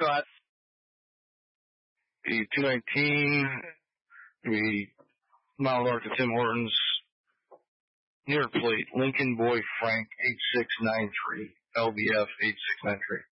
Go ahead. The 219, the Mile North of Tim Hortons, near plate, Lincoln Boy Frank 8693, LBF 8693.